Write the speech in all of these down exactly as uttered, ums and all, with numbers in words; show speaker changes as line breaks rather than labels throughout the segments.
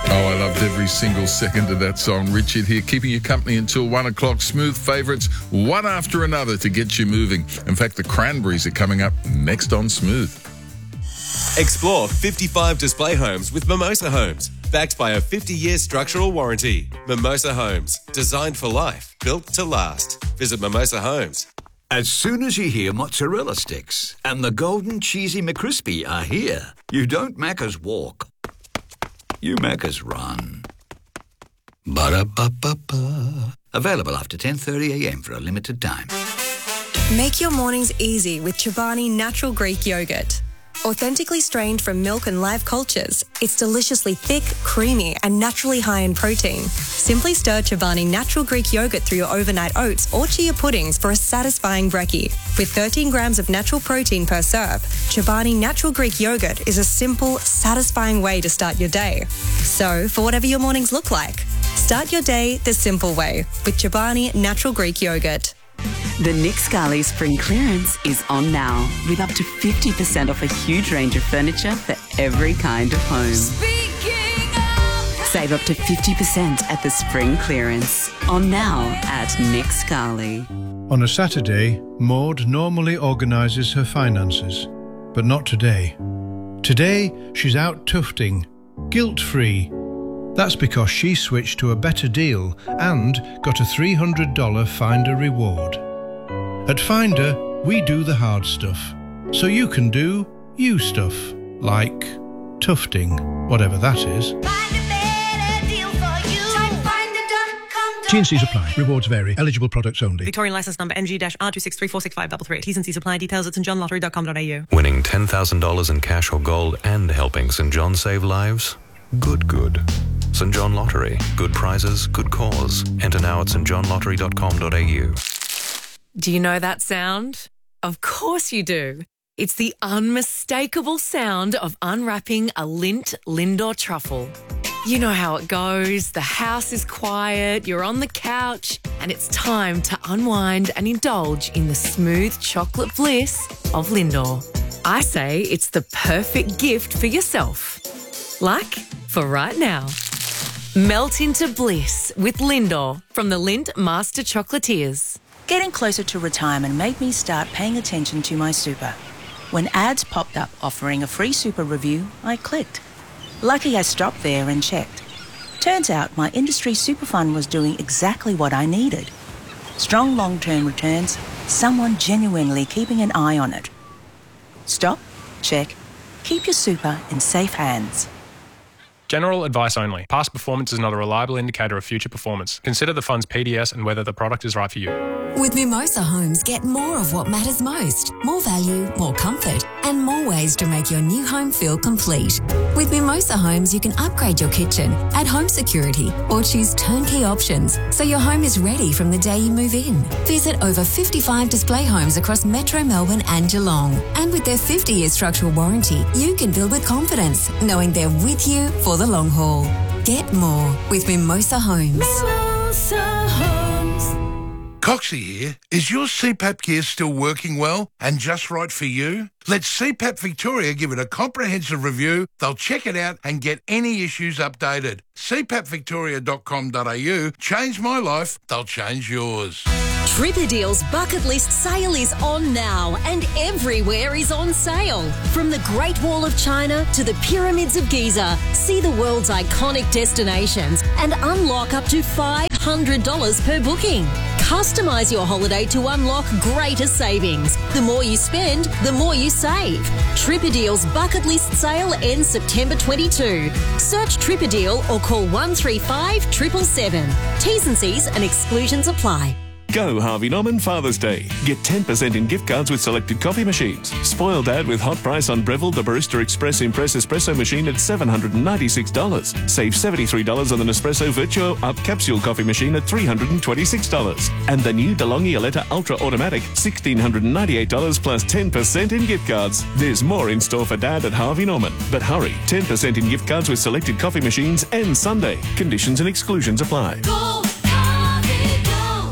Oh, I loved every single second of that song. Richard here, keeping you company until one o'clock. Smooth favourites, one after another to get you moving. In fact, the Cranberries are coming up next on Smooth.
Explore fifty-five display homes with Mimosa Homes. Backed by a fifty-year structural warranty. Mimosa Homes. Designed for life. Built to last. Visit Mimosa Homes.
As soon as you hear mozzarella sticks and the golden cheesy McCrispy are here, you don't Macca's walk. You Macca's run. Ba-da-ba-ba-ba. Available after ten thirty a m for a limited time.
Make your mornings easy with Chobani Natural Greek Yogurt. Authentically strained from milk and live cultures, it's deliciously thick, creamy and naturally high in protein. Simply stir Chobani Natural Greek Yogurt through your overnight oats or chia puddings for a satisfying brekkie. With thirteen grams of natural protein per serve, Chobani Natural Greek Yogurt is a simple, satisfying way to start your day. So, for whatever your mornings look like, start your day the simple way with Chobani Natural Greek Yogurt.
The Nick Scali Spring Clearance is on now, with up to fifty percent off a huge range of furniture for every kind of home. Save up to fifty percent at the Spring Clearance. On now at Nick Scali.
On a Saturday, Maud normally organises her finances, but not today. Today, she's out tufting, guilt-free. That's because she switched to a better deal and got a three hundred dollars Finder reward. At Finder, we do the hard stuff, so you can do you stuff, like tufting, whatever that is. T and C's apply. Rewards vary. Eligible products only.
Victorian licence number N G R two six three four six five three three. T's and C's apply. Details at st john lottery dot com dot a u.
Winning ten thousand dollars in cash or gold and helping St John save lives? Good, good. St John Lottery. Good prizes, good cause. Enter now at st john lottery dot com dot a u.
Do you know that sound? Of course you do. It's the unmistakable sound of unwrapping a Lindt Lindor truffle. You know how it goes. The house is quiet, you're on the couch, and it's time to unwind and indulge in the smooth chocolate bliss of Lindor. I say it's the perfect gift for yourself. Like for right now. Melt into bliss with Lindor from the Lindt Master Chocolatiers.
Getting closer to retirement made me start paying attention to my super. When ads popped up offering a free super review, I clicked. Lucky I stopped there and checked. Turns out my industry super fund was doing exactly what I needed. Strong long-term returns, someone genuinely keeping an eye on it. Stop, check, keep your super in safe hands.
General advice only. Past performance is not a reliable indicator of future performance. Consider the fund's P D S and whether the product is right for you.
With Mimosa Homes, get more of what matters most. More value, more comfort, and more ways to make your new home feel complete. With Mimosa Homes, you can upgrade your kitchen, add home security, or choose turnkey options so your home is ready from the day you move in. Visit over fifty-five display homes across Metro Melbourne and Geelong. And with their fifty-year structural warranty, you can build with confidence, knowing they're with you for the long haul. Get more with Mimosa Homes.
Mimosa Homes. Coxie here. Is your C PAP gear still working well and just right for you? Let C PAP Victoria give it a comprehensive review. They'll check it out and get any issues updated. c pap victoria dot com dot a u. Change my life, they'll change yours.
Tripadeal's bucket list sale is on now and everywhere is on sale. From the Great Wall of China to the Pyramids of Giza, see the world's iconic destinations and unlock up to five hundred dollars per booking. Customise your holiday to unlock greater savings. The more you spend, the more you save. Tripadeal's bucket list sale ends September twenty-second. Search Tripadeal or call one three five seven seven seven. T's and C's and exclusions apply.
Go Harvey Norman Father's Day. Get ten percent in gift cards with selected coffee machines. Spoil Dad with hot price on Breville the Barista Express Impress Espresso machine at seven hundred ninety-six dollars. Save seventy-three dollars on the Nespresso Virtuo Up Capsule coffee machine at three hundred twenty-six dollars. And the new DeLonghi Aletta Ultra Automatic, one thousand six hundred ninety-eight dollars plus ten percent in gift cards. There's more in store for Dad at Harvey Norman. But hurry, ten percent in gift cards with selected coffee machines ends Sunday. Conditions and exclusions apply.
Go, Harvey, go.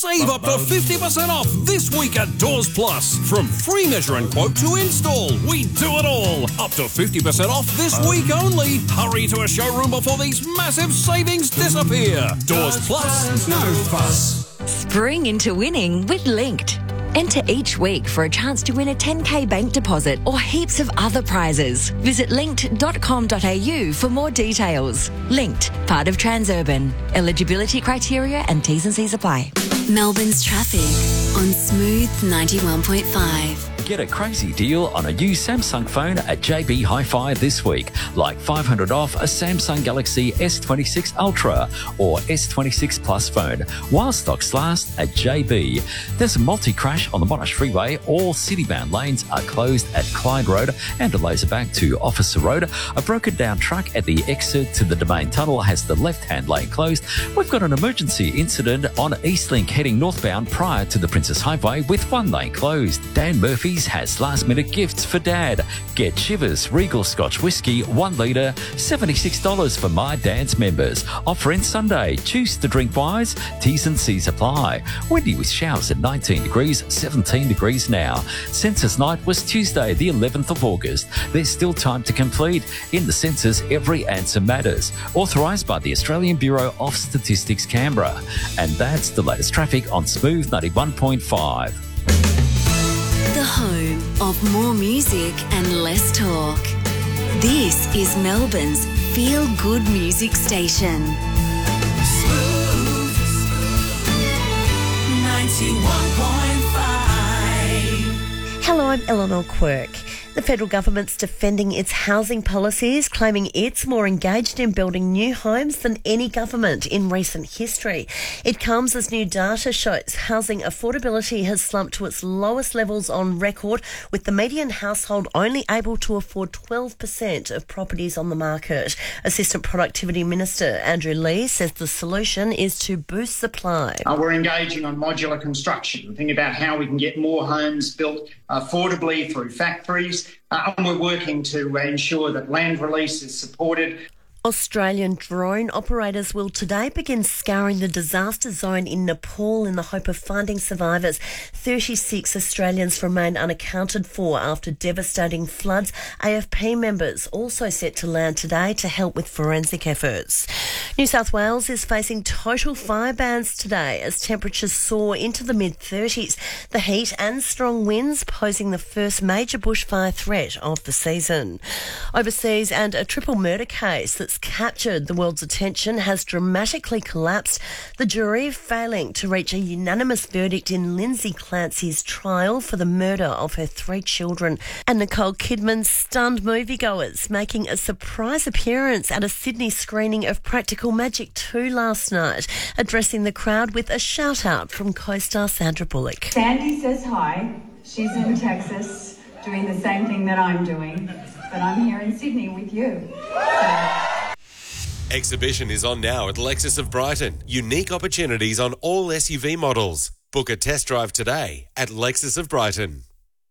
Save up to fifty percent off this week at Doors Plus. From free measure and quote to install, we do it all. Up to fifty percent off this week only. Hurry to a showroom before these massive savings disappear. Doors Plus, no fuss.
Spring into winning with Linked. Enter each week for a chance to win a ten K bank deposit or heaps of other prizes. Visit linked dot com dot a u for more details. Linked, part of Transurban. Eligibility criteria and T's and C's apply.
Melbourne's traffic on Smooth ninety-one point five.
Get a crazy deal on a new Samsung phone at J B Hi-Fi this week, like five hundred dollars off a Samsung Galaxy S twenty-six Ultra or S twenty-six Plus phone, while stocks last at J B. There's a multi-crash on the Monash Freeway. All city-bound lanes are closed at Clyde Road and delays are back to Officer Road. A broken-down truck at the exit to the Domain Tunnel has the left-hand lane closed. We've got an emergency incident on Eastlink heading northbound prior to the Princess Highway with one lane closed. Dan Murphy's has last-minute gifts for Dad. Get Chivas Regal Scotch Whisky, one litre, seventy-six dollars for My Dad's members. Offer in Sunday. Choose to drink wise. T's and C's apply. Windy with showers at nineteen degrees, seventeen degrees now. Census night was Tuesday, the eleventh of August. There's still time to complete. In the census, every answer matters. Authorised by the Australian Bureau of Statistics, Canberra. And that's the latest traffic on Smooth ninety-one point five.
The home of more music and less talk. This is Melbourne's feel-good music station.
Smooth ninety-one point five.
Hello, I'm Eleanor Quirk. The federal government's defending its housing policies, claiming it's more engaged in building new homes than any government in recent history. It comes as new data shows housing affordability has slumped to its lowest levels on record, with the median household only able to afford twelve percent of properties on the market. Assistant Productivity Minister Andrew Lee says the solution is to boost supply.
Uh, we're engaging on modular construction, thinking about how we can get more homes built affordably through factories. Uh, and we're working to uh, ensure that land release is supported.
Australian drone operators will today begin scouring the disaster zone in Nepal in the hope of finding survivors. thirty-six Australians remain unaccounted for after devastating floods. A F P members also set to land today to help with forensic efforts. New South Wales is facing total fire bans today as temperatures soar into the mid-thirties. The heat and strong winds posing the first major bushfire threat of the season. Overseas, and a triple murder case that captured the world's attention has dramatically collapsed, the jury failing to reach a unanimous verdict in Lindsay Clancy's trial for the murder of her three children. And Nicole Kidman stunned moviegoers, making a surprise appearance at a Sydney screening of Practical Magic two last night, addressing the crowd with a shout-out from co-star Sandra Bullock.
Sandy says hi. She's in Texas doing the same thing that I'm doing, but I'm here in Sydney with you. So.
Exhibition is on now at Lexus of Brighton. Unique opportunities on all S U V models. Book a test drive today at Lexus of Brighton.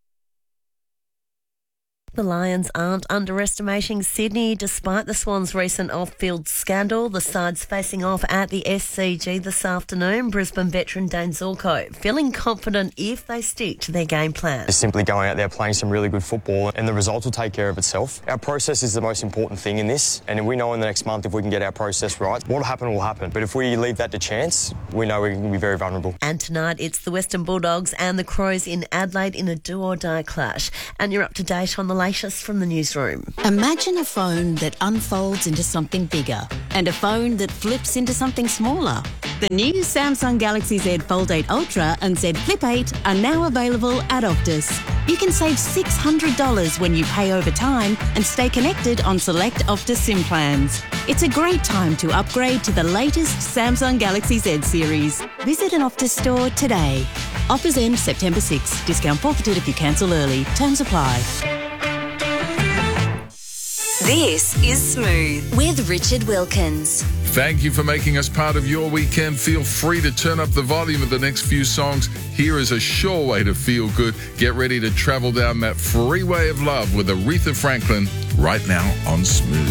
The Lions aren't underestimating Sydney despite the Swans' recent off-field scandal. The side's facing off at the S C G this afternoon. Brisbane veteran Dane Zorko feeling confident if they stick to their game plan.
Just simply going out there playing some really good football and the results will take care of itself. Our process is the most important thing in this, and we know in the next month if we can get our process right, what'll happen will happen. But if we leave that to chance, we know we can be very vulnerable.
And tonight it's the Western Bulldogs and the Crows in Adelaide in a do-or-die clash. And you're up to date on the latest from the newsroom.
Imagine a phone that unfolds into something bigger and a phone that flips into something smaller. The new Samsung Galaxy Z Fold eight Ultra and Z Flip eight are now available at Optus. You can save six hundred dollars when you pay over time and stay connected on select Optus SIM plans. It's a great time to upgrade to the latest Samsung Galaxy Z series. Visit an Optus store today. Offers end September sixth. Discount forfeited if you cancel early. Terms apply.
This is Smooth with Richard Wilkins.
Thank you for making us part of your weekend. Feel free to turn up the volume of the next few songs. Here is a sure way to feel good. Get ready to travel down that freeway of love with Aretha Franklin right now on Smooth.